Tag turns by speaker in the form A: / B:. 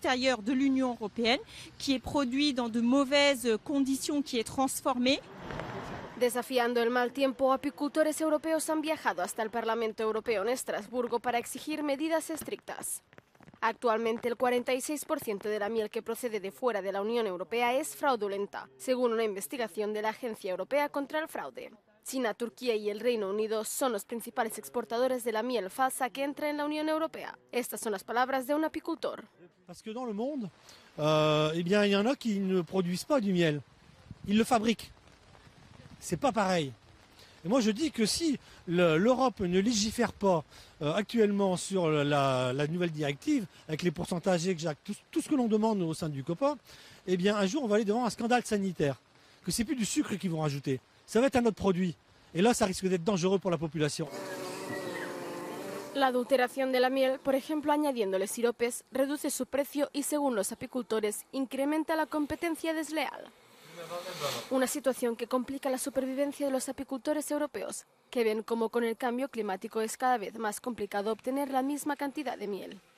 A: l'extérieur de l'Union européenne, qui est produit dans de mauvaises conditions, qui est transformé.
B: Desafiando el mal tiempo, apicultores europeos han viajado hasta el Parlamento Europeo en Estrasburgo para exigir medidas estrictas. Actualmente el 46% de la miel que procede de fuera de la Unión Europea es fraudulenta, según una investigación de la Agencia Europea contra el Fraude. China, Turquía y el Reino Unido son los principales exportadores de la miel falsa que entra en la Unión Europea. Estas son las palabras de un apicultor.
C: Parce que dans le monde, il y en a qui ne produisent pas du miel. Ils le fabriquent. C'est pas pareil. Et moi je dis que si l'Europe ne légifère pas actuellement sur la nouvelle directive, avec les pourcentages exacts, tout ce que l'on demande au sein du COPA, eh bien un jour on va aller devant un scandale sanitaire. Que c'est plus du sucre qu'ils vont rajouter, ça va être un autre produit. Et là ça risque d'être dangereux pour la population.
B: La adulteración de la miel, por ejemplo añadiéndole siropes, reduce su precio y según los apicultores incrementa la competencia desleal. Una situación que complica la supervivencia de los apicultores europeos, que ven como con el cambio climático es cada vez más complicado obtener la misma cantidad de miel.